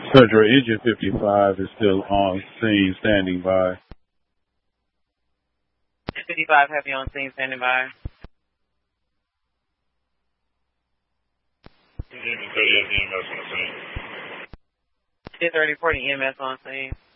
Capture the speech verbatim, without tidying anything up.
Surgery Engine fifty-five is still on scene, standing by. fifty-five Heavy on scene, standing by. Engine thirty, E M S on scene. ten thirty, reporting E M S on scene.